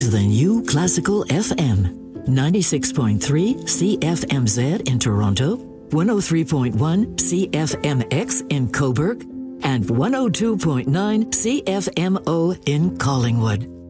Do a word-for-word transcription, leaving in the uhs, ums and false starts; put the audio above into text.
The new Classical F M. ninety-six point three C F M Z in Toronto, one oh three point one C F M X in Cobourg, and one oh two point nine C F M O in Collingwood.